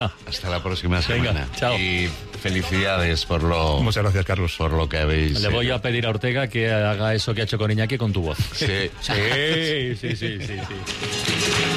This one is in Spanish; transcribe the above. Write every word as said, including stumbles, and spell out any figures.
Hasta la próxima Venga, semana. chao. Y felicidades por lo... Muchas gracias, Carlos. Por lo que habéis... Le voy a pedir a Ortega que haga eso que ha hecho con Iñaki con tu voz. Sí. Sí, sí, sí, sí, sí.